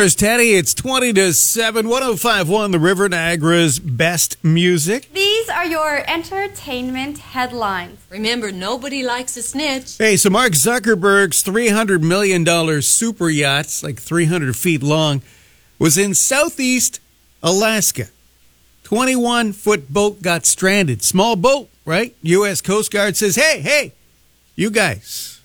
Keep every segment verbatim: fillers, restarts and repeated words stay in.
There's Teddy. It's twenty to seven, one oh five point one The River, Niagara's best music. These are your entertainment headlines. Remember, nobody likes a snitch. Hey, so Mark Zuckerberg's three hundred million dollars super yacht, it's like three hundred feet long, was in southeast Alaska. twenty-one foot boat got stranded. Small boat, right? U S Coast Guard says, hey, hey, you guys,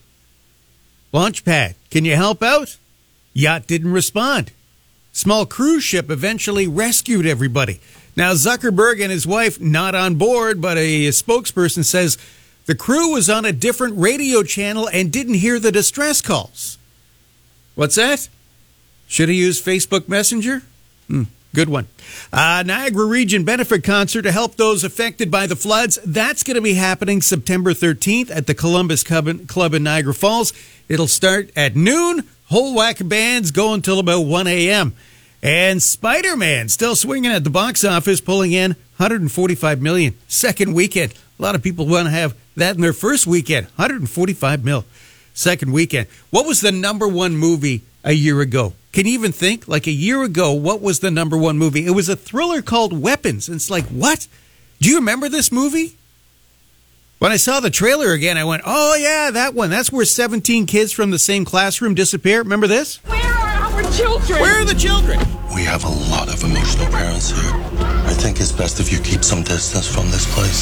launch pad, can you help out? Yacht didn't respond. Small cruise ship eventually rescued everybody. Now, Zuckerberg and his wife not on board, but a spokesperson says the crew was on a different radio channel and didn't hear the distress calls. What's that? Should have used Facebook Messenger? Hmm, good one. Uh, Niagara Region Benefit Concert to help those affected by the floods. That's going to be happening September thirteenth at the Columbus Club in Niagara Falls. It'll start at noon. Whole whack of bands go until about one a.m. And Spider-Man still swinging at the box office, pulling in one hundred forty-five million dollars. Second weekend. A lot of people want to have that in their first weekend. one hundred forty-five mil. Second weekend. What was the number one movie a year ago? Can you even think? Like a year ago, what was the number one movie? It was a thriller called Weapons. And it's like, what? Do you remember this movie? When I saw the trailer again, I went, oh, yeah, that one. That's where seventeen kids from the same classroom disappear. Remember this? Where are our children? Where are the children? We have a lot of emotional parents here. I think it's best if you keep some distance from this place.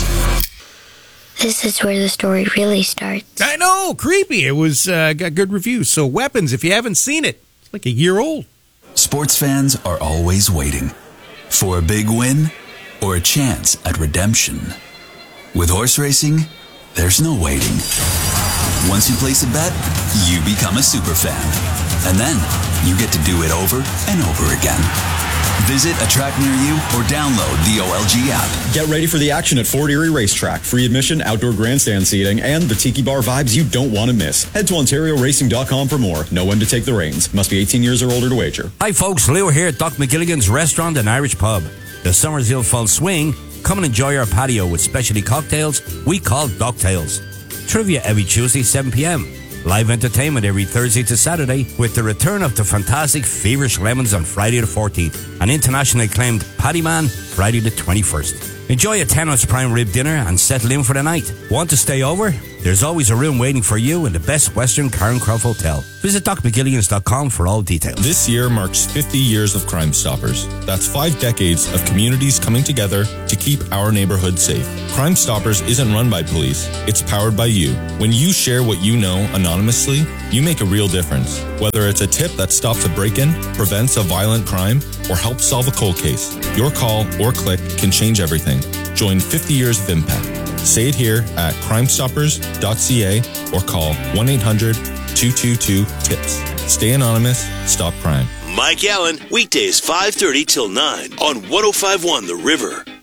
This is where the story really starts. I know, creepy. It was uh, got good reviews. So Weapons, if you haven't seen it, it's like a year old. Sports fans are always waiting for a big win or a chance at redemption. With horse racing, there's no waiting. Once you place a bet, you become a super fan. And then you get to do it over and over again. Visit a track near you or download the O L G app. Get ready for the action at Fort Erie Racetrack. Free admission, outdoor grandstand seating, and the tiki bar vibes you don't want to miss. Head to ontario racing dot com for more. Know when to take the reins. Must be eighteen years or older to wager. Hi folks, Leo here at Doc McGilligan's Restaurant and Irish Pub. The summer's in full swing. Come and enjoy our patio with specialty cocktails we call Doctails. Trivia every Tuesday, seven p.m. Live entertainment every Thursday to Saturday with the return of the fantastic Feverish Lemons on Friday the fourteenth. And internationally acclaimed Paddy Man Friday the twenty-first. Enjoy a ten ounce prime rib dinner and settle in for the night. Want to stay over? There's always a room waiting for you in the best Western Karen Croft Hotel. Visit doc mcgilligans dot com for all details. This year marks fifty years of Crime Stoppers. That's five decades of communities coming together to keep our neighborhood safe. Crime Stoppers isn't run by police. It's powered by you. When you share what you know anonymously, you make a real difference. Whether it's a tip that stops a break-in, prevents a violent crime, or helps solve a cold case, your call or click can change everything. Join fifty years of impact. Say it here at crime stoppers dot c a or call one eight hundred two two two tips. Stay anonymous, stop crime. Mike Allen, weekdays five thirty till nine on one oh five point one The River.